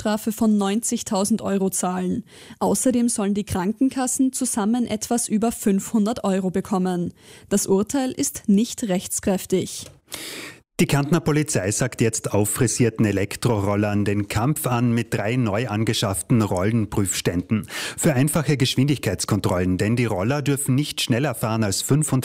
Geldstrafe von 90.000 € zahlen. Außerdem sollen die Krankenkassen zusammen etwas über 500 € bekommen. Das Urteil ist nicht rechtskräftig. Die Kärntner Polizei sagt jetzt auffrisierten Elektrorollern den Kampf an mit 3 neu angeschafften Rollenprüfständen. Für einfache Geschwindigkeitskontrollen, denn die Roller dürfen nicht schneller fahren als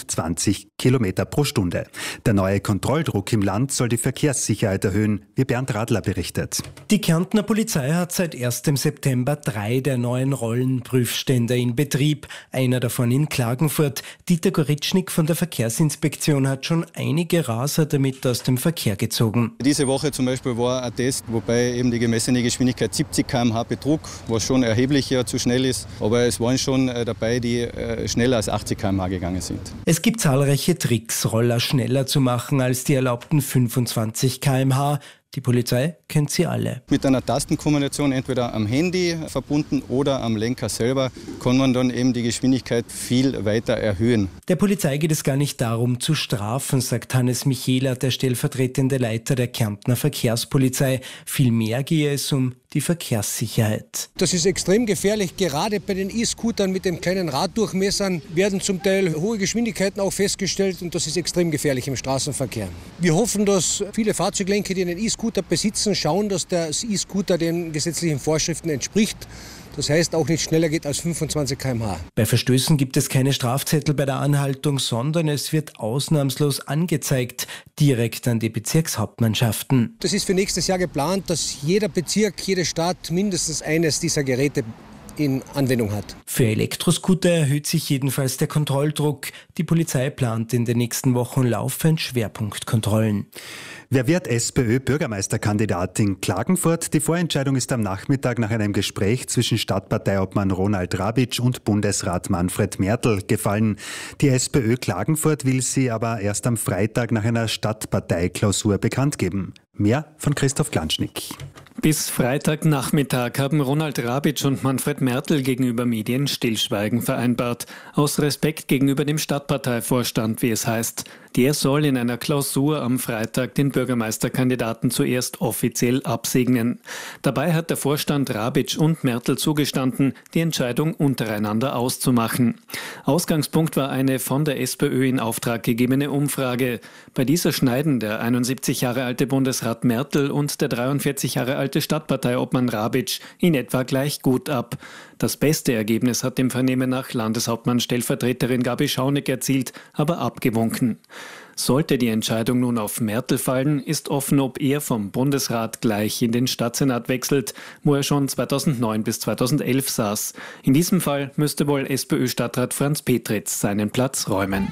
25 Kilometer pro Stunde. Der neue Kontrolldruck im Land soll die Verkehrssicherheit erhöhen, wie Bernd Radler berichtet. Die Kärntner Polizei hat seit 1. September 3 der neuen Rollenprüfstände in Betrieb. Einer davon in Klagenfurt. Dieter Goritschnik von der Verkehrsinspektion hat schon einige Raser damit aus dem Verkehr gezogen. Diese Woche zum Beispiel war ein Test, wobei eben die gemessene Geschwindigkeit 70 km/h betrug, was schon erheblich zu schnell ist. Aber es waren schon dabei, die schneller als 80 km/h gegangen sind. Es gibt zahlreiche Tricks, Roller schneller zu machen als die erlaubten 25 km/h. Die Polizei kennt sie alle. Mit einer Tastenkombination entweder am Handy verbunden oder am Lenker selber kann man dann eben die Geschwindigkeit viel weiter erhöhen. Der Polizei geht es gar nicht darum zu strafen, sagt Hannes Michela, der stellvertretende Leiter der Kärntner Verkehrspolizei. Vielmehr gehe es um die Verkehrssicherheit. Das ist extrem gefährlich. Gerade bei den E-Scootern mit den kleinen Raddurchmessern werden zum Teil hohe Geschwindigkeiten auch festgestellt und das ist extrem gefährlich im Straßenverkehr. Wir hoffen, dass viele Fahrzeuglenker, die einen E-Scooter besitzen, schauen, dass der E-Scooter den gesetzlichen Vorschriften entspricht. Das heißt, auch nicht schneller geht als 25 km/h. Bei Verstößen gibt es keine Strafzettel bei der Anhaltung, sondern es wird ausnahmslos angezeigt, direkt an die Bezirkshauptmannschaften. Das ist für nächstes Jahr geplant, dass jeder Bezirk, jede Stadt mindestens eines dieser Geräte in Anwendung hat. Für Elektroscooter erhöht sich jedenfalls der Kontrolldruck. Die Polizei plant in den nächsten Wochen laufend Schwerpunktkontrollen. Wer wird SPÖ-Bürgermeisterkandidat in Klagenfurt? Die Vorentscheidung ist am Nachmittag nach einem Gespräch zwischen Stadtparteiobmann Ronald Rabitsch und Bundesrat Manfred Mertl gefallen. Die SPÖ Klagenfurt will sie aber erst am Freitag nach einer Stadtparteiklausur bekannt geben. Mehr von Christoph Glanschnick. Bis Freitagnachmittag haben Ronald Rabitsch und Manfred Mertl gegenüber Medien Stillschweigen vereinbart. Aus Respekt gegenüber dem Stadtparteivorstand, wie es heißt. Der soll in einer Klausur am Freitag den Bürgermeisterkandidaten zuerst offiziell absegnen. Dabei hat der Vorstand Rabitsch und Mertl zugestanden, die Entscheidung untereinander auszumachen. Ausgangspunkt war eine von der SPÖ in Auftrag gegebene Umfrage. Bei dieser schneiden der 71 Jahre alte Bundesrat Mertl und der 43 Jahre alte Stadtparteiobmann Rabitsch in etwa gleich gut ab. Das beste Ergebnis hat dem Vernehmen nach Landeshauptmann-Stellvertreterin Gabi Schaunig erzielt, aber abgewunken. Sollte die Entscheidung nun auf Mertl fallen, ist offen, ob er vom Bundesrat gleich in den Stadtsenat wechselt, wo er schon 2009 bis 2011 saß. In diesem Fall müsste wohl SPÖ-Stadtrat Franz Petritz seinen Platz räumen.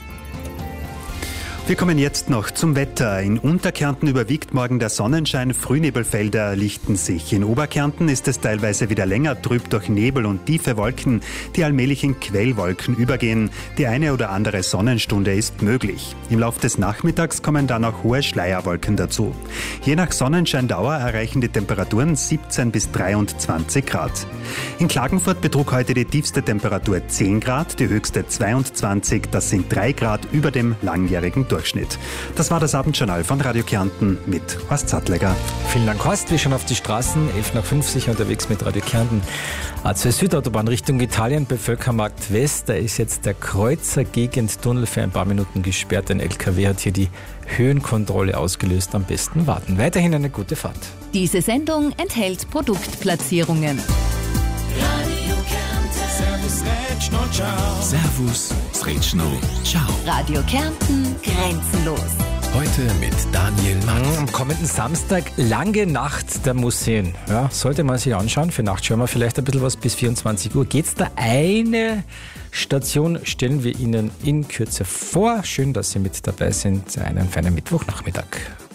Wir kommen jetzt noch zum Wetter. In Unterkärnten überwiegt morgen der Sonnenschein, Frühnebelfelder lichten sich. In Oberkärnten ist es teilweise wieder länger trüb durch Nebel und tiefe Wolken, die allmählich in Quellwolken übergehen. Die eine oder andere Sonnenstunde ist möglich. Im Laufe des Nachmittags kommen dann auch hohe Schleierwolken dazu. Je nach Sonnenscheindauer erreichen die Temperaturen 17 bis 23 Grad. In Klagenfurt betrug heute die tiefste Temperatur 10 Grad, die höchste 22. Das sind 3 Grad über dem langjährigen Durchschnitt. Das war das Abendjournal von Radio Kärnten mit Horst Sattlegger. Vielen Dank, Horst. Wir schauen auf die Straßen. 11:05 sicher unterwegs mit Radio Kärnten. A2 Südautobahn Richtung Italien bei Völkermarkt West. Da ist jetzt der Kreuzer Gegendtunnel für ein paar Minuten gesperrt. Ein LKW hat hier die Höhenkontrolle ausgelöst. Am besten warten. Weiterhin eine gute Fahrt. Diese Sendung enthält Produktplatzierungen. Radio Kärnten. Servus, Rätschno, ciao. Servus, Rätschno, ciao. Radio Kärnten, grenzenlos. Heute mit Daniel Mann. Am kommenden Samstag lange Nacht der Museen. Ja, sollte man sich anschauen. Für Nacht schauen wir vielleicht ein bisschen was. Bis 24 Uhr geht's da. Eine Station stellen wir Ihnen in Kürze vor. Schön, dass Sie mit dabei sind. Einen feinen Mittwochnachmittag.